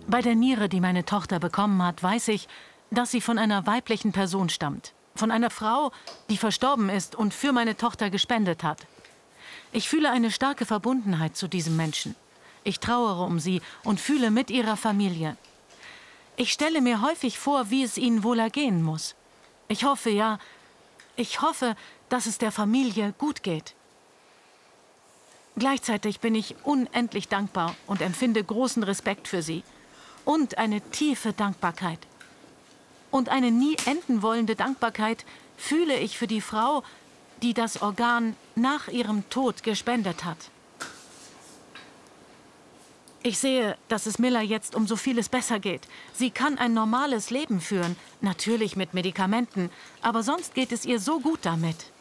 Bei der Niere, die meine Tochter bekommen hat, weiß ich, dass sie von einer weiblichen Person stammt. Von einer Frau, die verstorben ist und für meine Tochter gespendet hat. Ich fühle eine starke Verbundenheit zu diesem Menschen. Ich trauere um sie und fühle mit ihrer Familie. Ich stelle mir häufig vor, wie es ihnen wohl ergehen muss. Ich hoffe, dass es der Familie gut geht. Gleichzeitig bin ich unendlich dankbar und empfinde großen Respekt für sie. Und eine tiefe Dankbarkeit. Und eine nie enden wollende Dankbarkeit fühle ich für die Frau, die das Organ nach ihrem Tod gespendet hat. Ich sehe, dass es Miller jetzt um so vieles besser geht. Sie kann ein normales Leben führen, natürlich mit Medikamenten, aber sonst geht es ihr so gut damit.